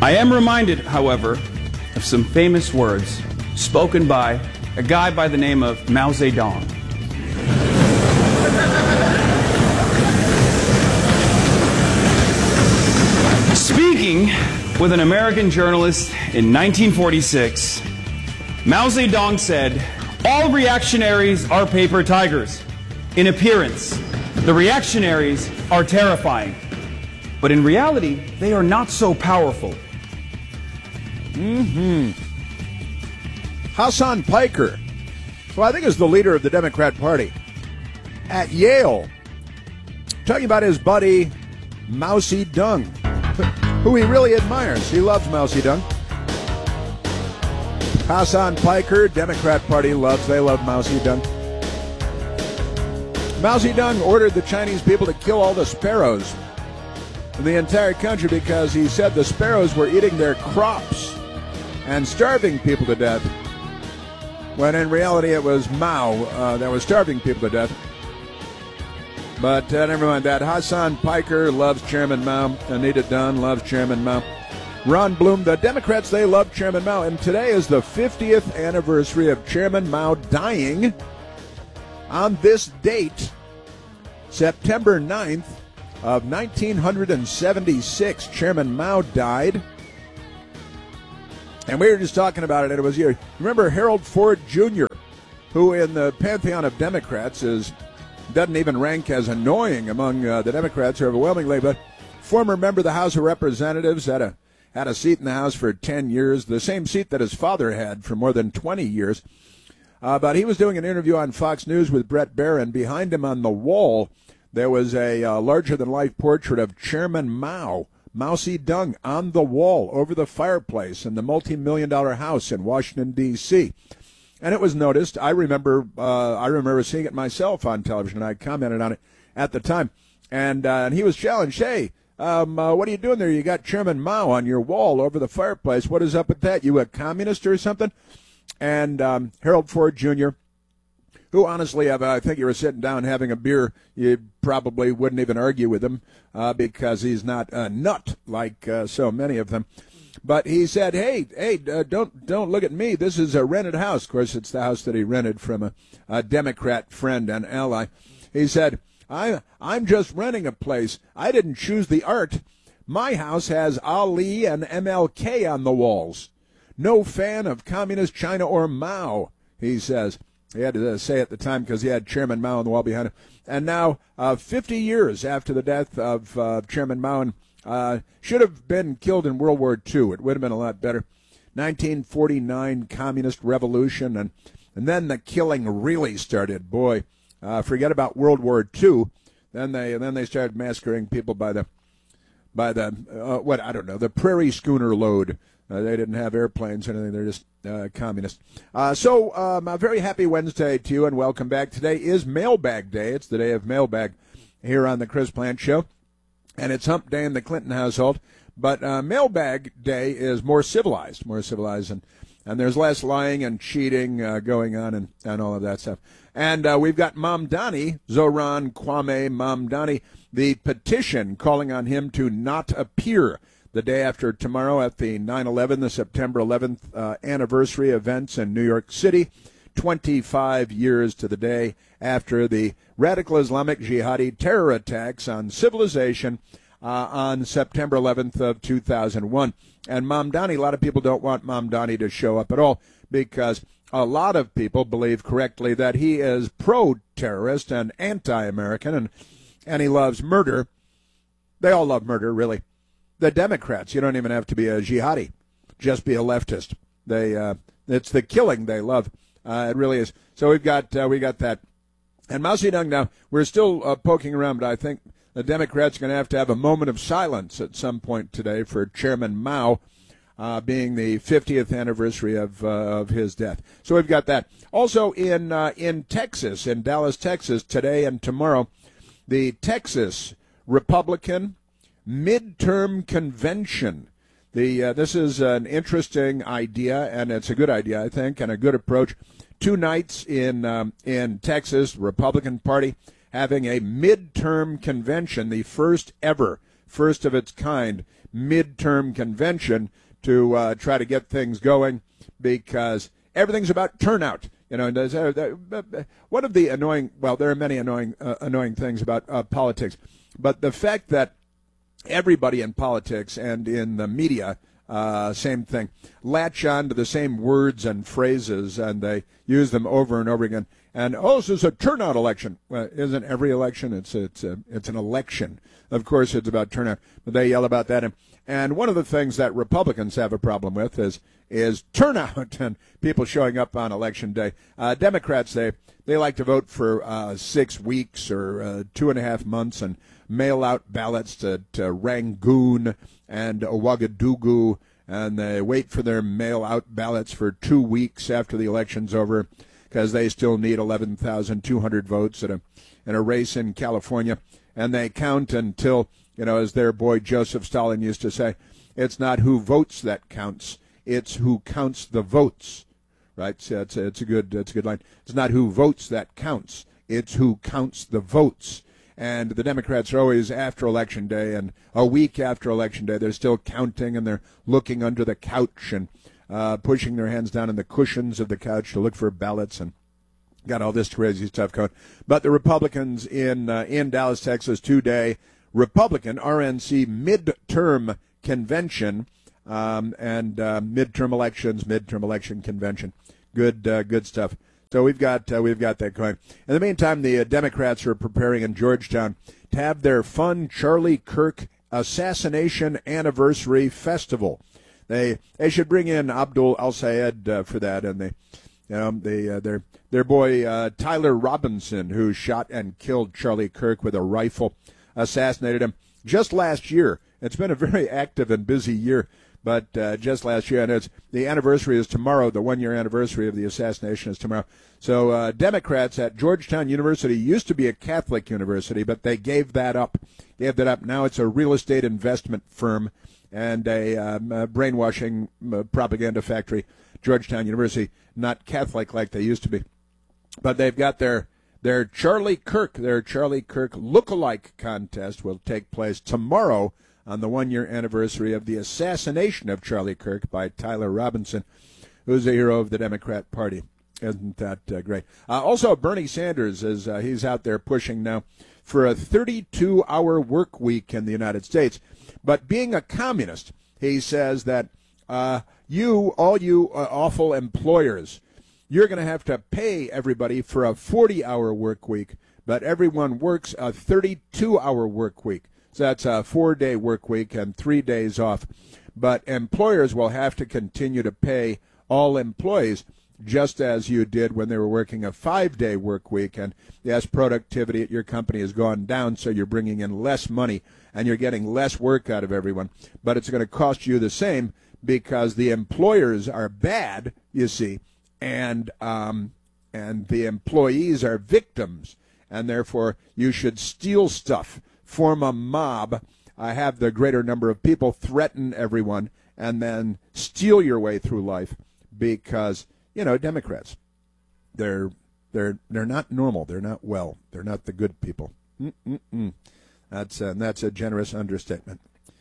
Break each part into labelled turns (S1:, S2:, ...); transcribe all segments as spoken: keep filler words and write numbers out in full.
S1: I am reminded, however, of some famous words spoken by a guy by the name of Mao Zedong. Speaking with an American journalist in nineteen forty-six, Mao Zedong said, "All reactionaries are paper tigers. In appearance, the reactionaries are terrifying. But in reality, they are not so powerful."
S2: Mm-hmm. Hassan Piker, who I think is the leader of the Democrat Party, at Yale, talking about his buddy Mao Zedong, who he really admires. He loves Mao Zedong. Hassan Piker, Democrat Party loves, they love Mao Zedong. Mao Zedong ordered the Chinese people to kill all the sparrows in the entire country because he said the sparrows were eating their crops and starving people to death, when in reality it was Mao uh, that was starving people to death. But uh, never mind that. Hassan Piker loves Chairman Mao. Anita Dunn loves Chairman Mao. Ron Bloom, the Democrats, they love Chairman Mao. And today is the fiftieth anniversary of Chairman Mao dying. On this date, September ninth of nineteen seventy-six, Chairman Mao died. And we were just talking about it, and it was you. Remember Harold Ford Junior, who in the pantheon of Democrats is doesn't even rank as annoying among uh, the Democrats overwhelmingly, but former member of the House of Representatives, had a had a seat in the House for ten years, the same seat that his father had for more than twenty years. Uh, but he was doing an interview on Fox News with Bret Baier, and behind him on the wall there was a uh, larger-than-life portrait of Chairman Mao, Mao Zedong, on the wall over the fireplace in the multi-million dollar house in Washington, D C And it was noticed. I remember uh, I remember seeing it myself on television, and I commented on it at the time. And, uh, and he was challenged, hey, um, uh, what are you doing there? You got Chairman Mao on your wall over the fireplace. What is up with that? You a communist or something? And um, Harold Ford Junior, who honestly, if I think you were sitting down having a beer, you probably wouldn't even argue with him uh, because he's not a nut like uh, so many of them. But he said, hey, hey, uh, don't don't look at me. This is a rented house. Of course, it's the house that he rented from a, a Democrat friend and ally. He said, I, I'm just renting a place. I didn't choose the art. My house has Ali and M L K on the walls. No fan of communist China or Mao, he says. He had to say at the time because he had Chairman Mao on the wall behind him. And now, uh, fifty years after the death of uh, Chairman Mao, and uh, should have been killed in World War Two. It would have been a lot better. nineteen forty-nine Communist Revolution, and, and then the killing really started. Boy, uh, forget about World War Two. Then they then they started massacring people by the by the uh, what I don't know the prairie schooner load. Uh, they didn't have airplanes or anything. They're just uh, communists. Uh, so um, a very happy Wednesday to you, and welcome back. Today is Mailbag Day. It's the day of Mailbag here on the Chris Plante Show, and it's Hump Day in the Clinton household. But uh, Mailbag Day is more civilized, more civilized, and, and there's less lying and cheating uh, going on and, and all of that stuff. And uh, we've got Mamdani, Zoran Kwame Mamdani, the petition calling on him to not appear the day after tomorrow at the nine eleven, the September eleventh uh, anniversary events in New York City, twenty-five years to the day after the radical Islamic jihadi terror attacks on civilization uh, on September eleventh of two thousand one. And Mamdani, a lot of people don't want Mamdani to show up at all because a lot of people believe correctly that he is pro-terrorist and anti-American, and, and he loves murder. They all love murder, really. The Democrats, you don't even have to be a jihadi, just be a leftist. They, uh, it's the killing they love. Uh, it really is. So we've got uh, we got that. And Mao Zedong, now, we're still uh, poking around, but I think the Democrats are going to have to have a moment of silence at some point today for Chairman Mao, uh, being the fiftieth anniversary of uh, of his death. So we've got that. Also in uh, in Texas, in Dallas, Texas, today and tomorrow, the Texas Republican midterm convention. The uh, this is an interesting idea, and it's a good idea, I think, and a good approach. Two nights in um, in Texas, Republican Party having a midterm convention, the first ever first of its kind midterm convention to uh, try to get things going, because everything's about turnout. You know, there's, uh, one of the annoying, well, there are many annoying uh, annoying things about uh, politics, but the fact that everybody in politics and in the media, uh, same thing, latch on to the same words and phrases, and they use them over and over again. And, oh, this is a turnout election. Well, isn't every election? It's it's a, it's an election. Of course, it's about turnout, but they yell about that. And, and one of the things that Republicans have a problem with is is turnout and people showing up on election day. Uh, Democrats, they they like to vote for uh, six weeks or uh, two and a half months and mail out ballots to, to Rangoon and Ouagadougou, and they wait for their mail out ballots for two weeks after the election's over, because they still need eleven thousand two hundred votes in a, in a race in California. And they count until, you know, as their boy Joseph Stalin used to say, it's not who votes that counts, it's who counts the votes. Right? So it's, it's, a good, it's a good line. It's not who votes that counts, it's who counts the votes. And the Democrats are always after Election Day, and a week after Election Day, they're still counting, and they're looking under the couch and Uh, pushing their hands down in the cushions of the couch to look for ballots, and got all this crazy stuff going. But the Republicans in uh, in Dallas, Texas today, Republican R N C midterm convention, um, and uh, midterm elections, midterm election convention. Good uh, good stuff. So we've got uh, we've got that going. In the meantime, the uh, Democrats are preparing in Georgetown to have their fun Charlie Kirk assassination anniversary festival. They they should bring in Abdul Al-Sayed uh, for that, and they, you know, they uh, their their boy uh, Tyler Robinson, who shot and killed Charlie Kirk with a rifle, assassinated him just last year. It's been a very active and busy year, but uh, just last year, and it's the anniversary is tomorrow. The one-year anniversary of the assassination is tomorrow. So uh, Democrats at Georgetown University used to be a Catholic university, but they gave that up. Gave that up. Now it's a real estate investment firm and a, um, a brainwashing uh, propaganda factory, Georgetown University, not Catholic like they used to be. But they've got their their Charlie Kirk, their Charlie Kirk look-alike contest will take place tomorrow on the one-year anniversary of the assassination of Charlie Kirk by Tyler Robinson, who's a hero of the Democrat Party. Isn't that uh, great? Uh, also, Bernie Sanders, is uh, he's out there pushing now for a thirty-two hour work week in the United States. But being a communist, he says that uh, you, all you uh, awful employers, you're going to have to pay everybody for a forty hour work week, but everyone works a thirty-two hour work week. So that's a four-day work week and three days off. But employers will have to continue to pay all employees just as you did when they were working a five-day work week. And, yes, productivity at your company has gone down, so you're bringing in less money and you're getting less work out of everyone. But it's going to cost you the same because the employers are bad, you see, and um, and the employees are victims. And, therefore, you should steal stuff, form a mob, uh, have the greater number of people threaten everyone, and then steal your way through life because, you know, Democrats, they're they're they're not normal. They're not well. They're not the good people. Mm-mm-mm. That's a, that's a generous understatement.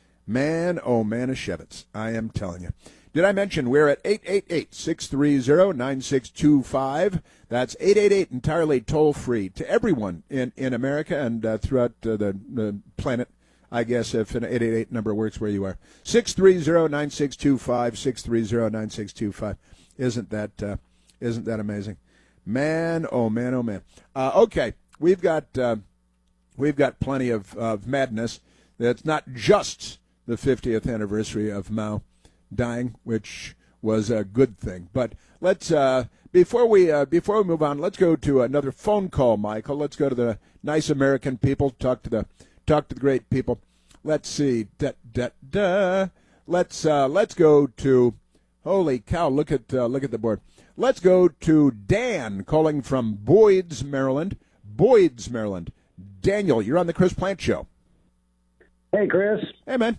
S2: Man, oh, Manischewitz, I am telling you. Did I mention we're at eight eight eight, six three zero, nine six two five? That's eight eight eight, entirely toll-free to everyone in, in America and uh, throughout uh, the, the planet, I guess, if an eight eight eight number works where you are. six three zero, nine six two five, six three zero, nine six two five. Isn't that uh, isn't that amazing? Man, oh, man, oh, man. Uh, okay, we've got uh, we've got plenty of, of madness. It's not just the fiftieth anniversary of Mao dying, which was a good thing. But let's uh, before we uh, before we move on, let's go to another phone call, Michael. Let's go to the nice American people. Talk to the talk to the great people. Let's see. Da, da, da. Let's uh, let's go to. Holy cow! Look at uh, look at the board. Let's go to Dan calling from Boyd's, Maryland. Boyd's, Maryland. Daniel, you're on the Chris Plant Show.
S3: Hey, Chris.
S2: Hey, man.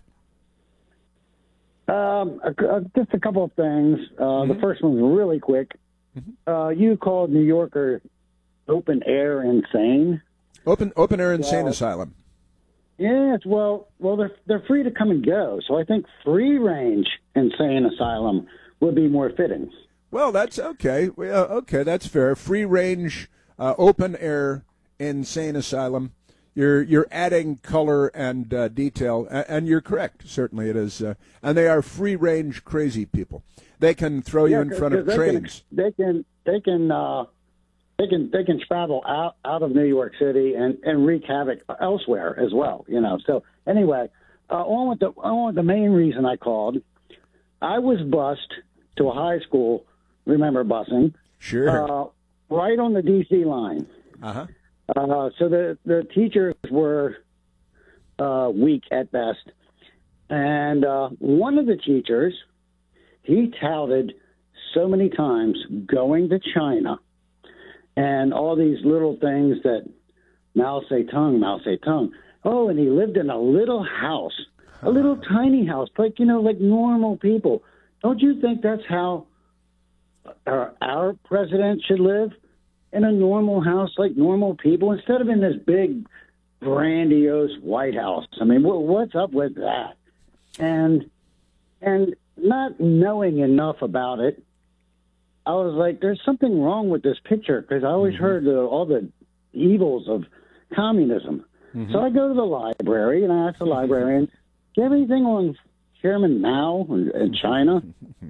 S3: Um, uh, just a couple of things. Uh,
S2: Mm-hmm.
S3: The first one's really quick.
S2: Mm-hmm.
S3: Uh, you called New Yorker open air insane.
S2: Open open air insane
S3: Uh,
S2: asylum.
S3: Yes, well, well, they're they're free to come and go. So I think free range insane asylum would be more fitting.
S2: Well, that's okay. Well, okay, that's fair. Free range, uh, open air, insane asylum. You're you're adding color and uh, detail, and, and you're correct. Certainly, it is. Uh, and they are free range crazy people. They can throw
S3: Yeah,
S2: you in front of
S3: they
S2: trains.
S3: Can, they can they can uh, they can they can travel out, out of New York City and, and wreak havoc elsewhere as well. You know. So anyway, uh, on with the on with the main reason I called. I was bused to a high school. Remember busing?
S2: Sure.
S3: Uh, right on the D C line.
S2: Uh-huh.
S3: Uh, so the, the teachers were uh, weak at best. And uh, one of the teachers, he touted so many times going to China and all these little things that Mao Zedong, Mao Zedong. Oh, and he lived in a little house, a little tiny house, like, you know, like normal people. Don't you think that's how our, our president should live? In a normal house like normal people, instead of in this big, grandiose White House. I mean, what's up with that? And and not knowing enough about it, I was like, there's something wrong with this picture, because I always mm-hmm. heard the, all the evils of communism. Mm-hmm. So I go to the library, and I ask the librarian, do you have anything on Chairman Mao and, and China?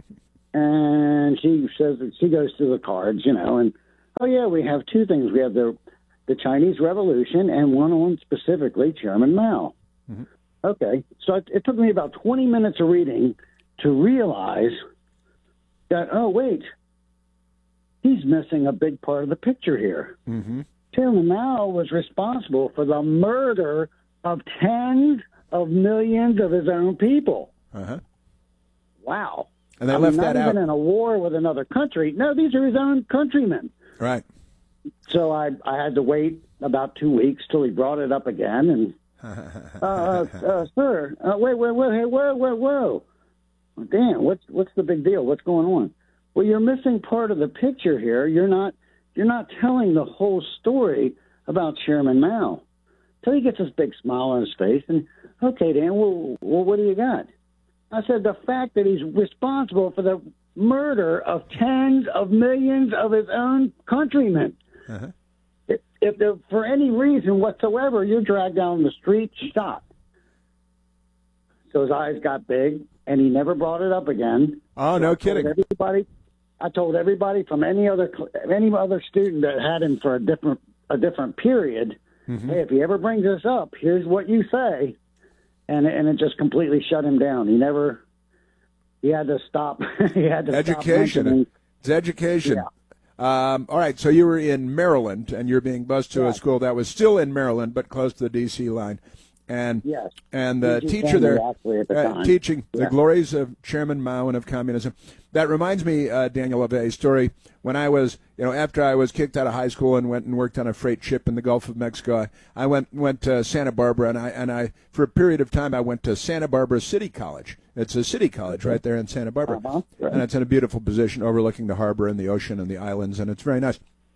S3: And she says that she goes through the cards, you know, and oh, yeah, we have two things. We have the the Chinese Revolution and one on specifically Chairman Mao. Mm-hmm. Okay, so it, it took me about twenty minutes of reading to realize that, oh, wait, he's missing a big part of the picture here. Mm-hmm. Chairman Mao was responsible for the murder of tens of millions of his own people.
S2: Uh-huh.
S3: Wow.
S2: And they
S3: I
S2: left
S3: mean,
S2: that
S3: not
S2: out.
S3: even in a war with another country. No, these are his own countrymen.
S2: Right.
S3: So I I had to wait about two weeks till he brought it up again. And, uh, uh, uh, sir, uh, wait, wait, wait, hey, whoa, whoa, whoa. Dan, what's what's the big deal? What's going on? Well, you're missing part of the picture here. You're not you're not telling the whole story about Chairman Mao. So he gets this big smile on his face, and okay, Dan, well, well what do you got? I said the fact that he's responsible for the murder of tens of millions of his own countrymen. Uh-huh. If, if there, for any reason whatsoever, you're dragged down the street, shot. So his eyes got big, and he never brought it up again.
S2: Oh, no kidding!
S3: Everybody, I told everybody from any other any other student that had him for a different a different period, mm-hmm. hey, if he ever brings this up, here's what you say, and and it just completely shut him down. He never. He had to stop. he had to
S2: education.
S3: Stop
S2: it's education.
S3: Yeah.
S2: Um, all right, so you were in Maryland, and you're being bused to
S3: yeah.
S2: a school that was still in Maryland, but close to the D C line. And
S3: yes.
S2: and the
S3: D C
S2: teacher there
S3: at the
S2: uh, teaching
S3: yeah.
S2: the glories of Chairman Mao and of communism. That reminds me, uh, Daniel, of a story when I was, you know, after I was kicked out of high school and went and worked on a freight ship in the Gulf of Mexico. I went went to Santa Barbara, and I and I for a period of time I went to Santa Barbara City College. It's a city college right there in Santa Barbara,
S3: uh-huh. right.
S2: and it's in a beautiful position overlooking the harbor and the ocean and the islands, and it's very nice.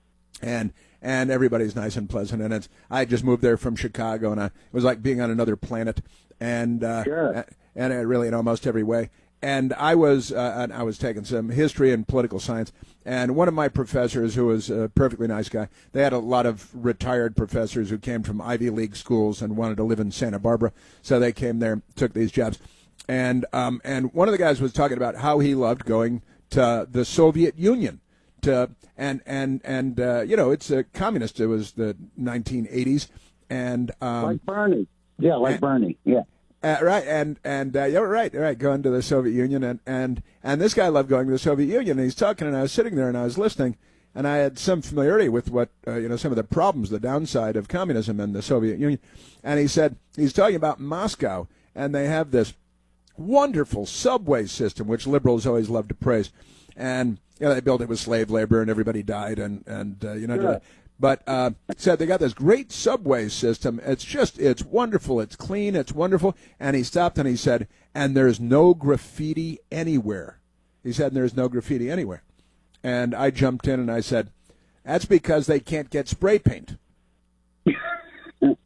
S2: And and everybody's nice and pleasant, and it's. I just moved there from Chicago, and I, it was like being on another planet, and uh,
S3: sure.
S2: and it really in almost every way. And I was uh, I was taking some history and political science, and one of my professors, who was a perfectly nice guy, they had a lot of retired professors who came from Ivy League schools and wanted to live in Santa Barbara, so they came there, took these jobs, and um, and one of the guys was talking about how he loved going to the Soviet Union. To, and and and uh, you know, it's a communist. It was the nineteen eighties, and um,
S3: like Bernie, yeah, like
S2: and,
S3: Bernie, yeah,
S2: uh, right, and and uh, yeah, right, right, going to the Soviet Union, and, and and this guy loved going to the Soviet Union. And he's talking, and I was sitting there, and I was listening, and I had some familiarity with what uh, you know, some of the problems, the downside of communism in the Soviet Union. And he said he's talking about Moscow, and they have this wonderful subway system, which liberals always love to praise, and yeah, they built it with slave labor, and everybody died, and and uh, you know.
S3: Sure.
S2: But uh, said they got this great subway system. It's just, it's wonderful. It's clean. It's wonderful. And he stopped and he said, and there's no graffiti anywhere. He said, and there's no graffiti anywhere. And I jumped in and I said, that's because they can't get spray paint.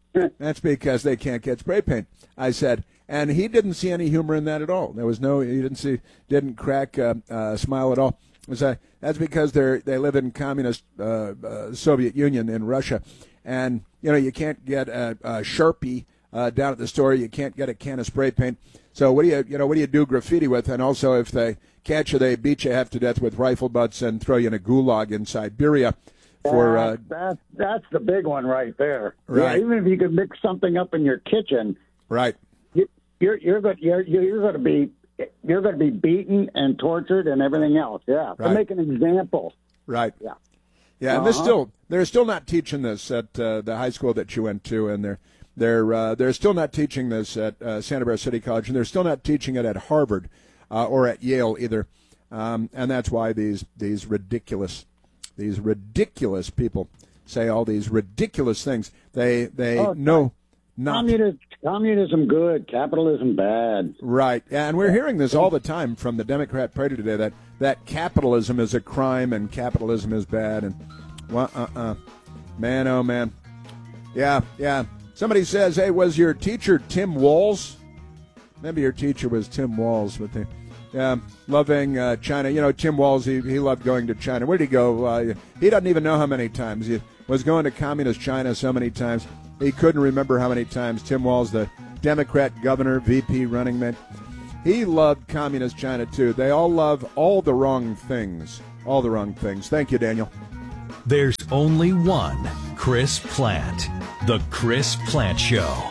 S2: That's because they can't get spray paint. I said, and he didn't see any humor in that at all. There was no, he didn't see, didn't crack a uh, uh, smile at all. I said, that's because they're they live in communist uh, uh, Soviet Union in Russia, and you know you can't get a, a Sharpie uh, down at the store. You can't get a can of spray paint. So what do you you know what do you do graffiti with? And also, if they catch you, they beat you half to death with rifle butts and throw you in a gulag in Siberia. For uh,
S3: that, that's the big one right there.
S2: Right.
S3: Yeah, even if you could mix something up in your kitchen,
S2: right?
S3: You, you're you're going you're you're going to be you're going to be beaten and tortured and everything else. Yeah,
S2: right.
S3: To make an example.
S2: Right.
S3: Yeah.
S2: Yeah, and
S3: uh-huh.
S2: they're still they're still not teaching this at uh, the high school that you went to, and they're they're uh, they're still not teaching this at uh, Santa Barbara City College, and they're still not teaching it at Harvard uh, or at Yale either. Um, and that's why these these ridiculous these ridiculous people say all these ridiculous things. They they
S3: oh,
S2: know not
S3: communism, communism good, capitalism bad.
S2: Right, and we're hearing this all the time from the Democrat Party today that that capitalism is a crime and capitalism is bad. And well, uh uh man, oh man, yeah, yeah. Somebody says, "Hey, was your teacher Tim Walz?" Maybe your teacher was Tim Walz, but they. Yeah, loving uh, China. You know, Tim Walz, he, he loved going to China. Where'd he go? Uh, he doesn't even know how many times. He was going to communist China so many times. He couldn't remember how many times. Tim Walz, the Democrat governor, V P running mate, he loved communist China, too. They all love all the wrong things. All the wrong things. Thank you, Daniel.
S4: There's only one Chris Plante. The Chris Plante Show.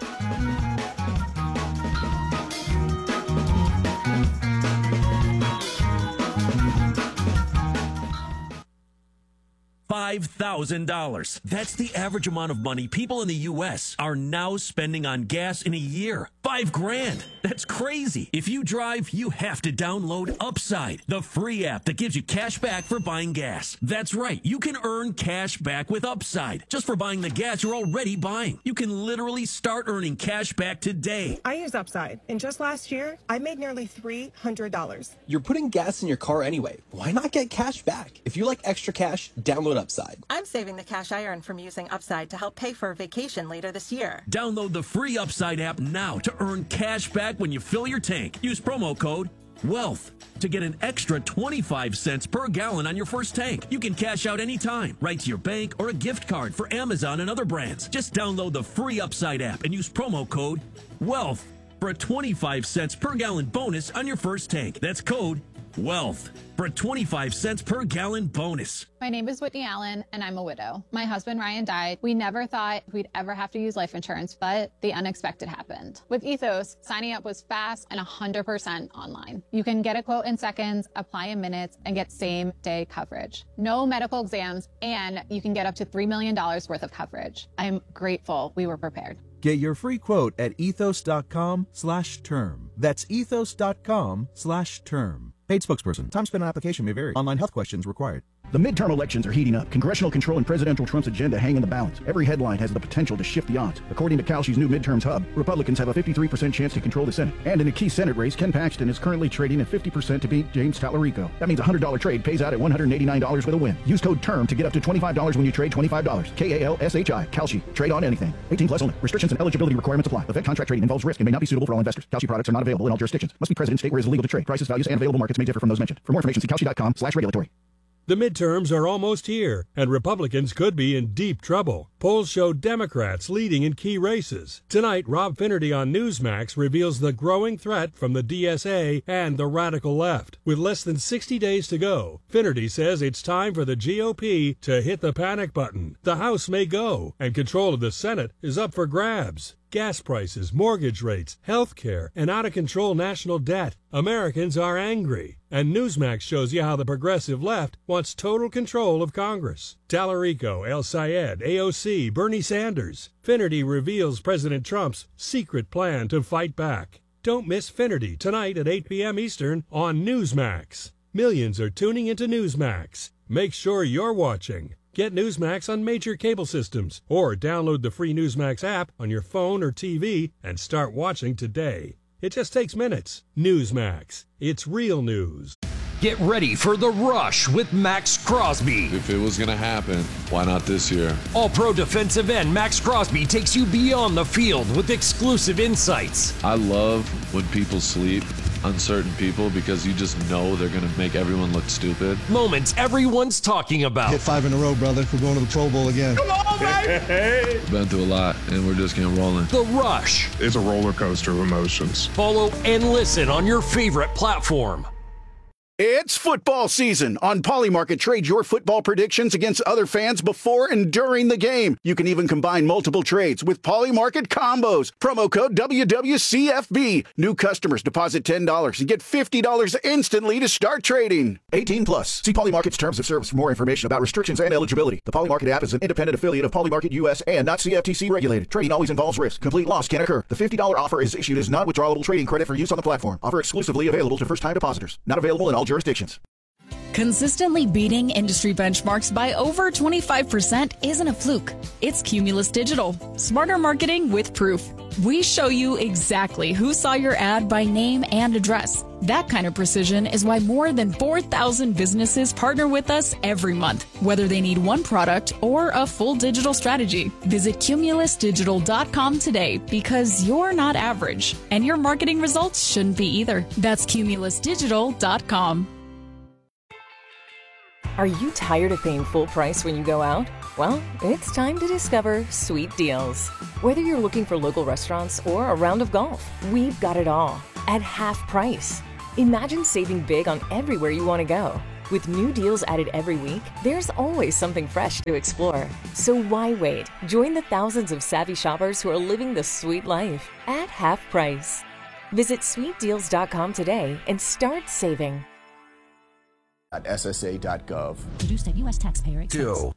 S5: five thousand dollars. That's the average amount of money people in the U S are now spending on gas in a year. Five grand. That's crazy. If you drive, you have to download Upside, the free app that gives you cash back for buying gas. That's right. You can earn cash back with Upside just for buying the gas you're already buying. You can literally start earning cash back today.
S6: I use Upside, and just last year, I made nearly three hundred dollars.
S7: You're putting gas in your car anyway. Why not get cash back? If you like extra cash, download Upside.
S8: I'm saving the cash I earn from using Upside to help pay for a vacation later this year.
S5: Download the free Upside app now to earn cash back when you fill your tank. Use promo code WEALTH to get an extra twenty-five cents per gallon on your first tank. You can cash out anytime, right to your bank or a gift card for Amazon and other brands. Just download the free Upside app and use promo code WEALTH for a twenty-five cents per gallon bonus on your first tank. That's code WEALTH for a twenty-five cents per gallon bonus.
S9: My name is Whitney Allen, and I'm a widow. My husband, Ryan, died. We never thought we'd ever have to use life insurance, but the unexpected happened. With Ethos, signing up was fast and one hundred percent online. You can get a quote in seconds, apply in minutes, and get same-day coverage. No medical exams, and you can get up to three million dollars worth of coverage. I'm grateful we were prepared.
S10: Get your free quote at ethos.com slash term. That's ethos.com slash term. Paid spokesperson. Time spent on application may vary. Online health questions required.
S11: The midterm elections are heating up. Congressional control and presidential Trump's agenda hang in the balance. Every headline has the potential to shift the odds. According to Kalshi's new midterms hub, Republicans have a fifty-three percent chance to control the Senate. And in a key Senate race, Ken Paxton is currently trading at fifty percent to beat James Tallarico. That means a one hundred dollars trade pays out at one hundred eighty-nine dollars with a win. Use code TERM to get up to twenty-five dollars when you trade twenty-five dollars. K A L S H I. Kalshi. Trade on anything. eighteen plus only. Restrictions and eligibility requirements apply. Event contract trading involves risk and may not be suitable for all investors. Kalshi products are not available in all jurisdictions. Must be present in state where it is illegal to trade. Prices, values, and available markets may differ from those mentioned. For more information, see kalshi.com slash regulatory.
S12: The midterms are almost here, and Republicans could be in deep trouble. Polls show Democrats leading in key races. Tonight, Rob Finnerty on Newsmax reveals the growing threat from the D S A and the radical left. With less than sixty days to go, Finnerty says it's time for the G O P to hit the panic button. The House may go, and control of the Senate is up for grabs. Gas prices, mortgage rates, health care, and out-of-control national debt. Americans are angry. And Newsmax shows you how the progressive left wants total control of Congress. Tallarico, El Sayed, A O C, Bernie Sanders. Finnerty reveals President Trump's secret plan to fight back. Don't miss Finnerty tonight at eight p.m. Eastern on Newsmax. Millions are tuning into Newsmax. Make sure you're watching. Get Newsmax on major cable systems or download the free Newsmax app on your phone or T V and start watching today. It just takes minutes. Newsmax. It's real news.
S4: Get ready for The Rush with Max Crosby.
S13: If it was going to happen, why not this year?
S4: All-Pro defensive end Max Crosby takes you beyond the field with exclusive insights.
S13: I love when people sleep on certain people because you just know they're going to make everyone look stupid.
S4: Moments everyone's talking about.
S14: Hit five in a row, brother. We're going to the Pro Bowl again.
S13: Come on, baby! Been through a lot, and we're just getting rolling.
S4: The Rush.
S15: It's a roller coaster of emotions.
S4: Follow and listen on your favorite platform.
S16: It's football season. On Polymarket, trade your football predictions against other fans before and during the game. You can even combine multiple trades with Polymarket combos. Promo code W W C F B. New customers deposit ten dollars and get fifty dollars instantly to start trading.
S11: eighteen plus. See Polymarket's terms of service for more information about restrictions and eligibility. The Polymarket app is an independent affiliate of Polymarket U S and not C F T C regulated. Trading always involves risk. Complete loss can occur. The fifty dollars offer is issued as non-withdrawable trading credit for use on the platform. Offer exclusively available to first-time depositors. Not available in all jurisdictions.
S17: Consistently beating industry benchmarks by over twenty-five percent isn't a fluke. It's Cumulus Digital. Smarter marketing with proof. We show you exactly who saw your ad by name and address. That kind of precision is why more than four thousand businesses partner with us every month, whether they need one product or a full digital strategy. Visit cumulus digital dot com today because you're not average, and your marketing results shouldn't be either. That's cumulus digital dot com.
S18: Are you tired of paying full price when you go out? Well, it's time to discover Sweet Deals. Whether you're looking for local restaurants or a round of golf, we've got it all at half price. Imagine saving big on everywhere you want to go. With new deals added every week, there's always something fresh to explore. So why wait? Join the thousands of savvy shoppers who are living the sweet life at half price. Visit sweet deals dot com today and start saving.
S19: S S A dot gov.
S20: Produced at U S taxpayer expense.
S4: Two.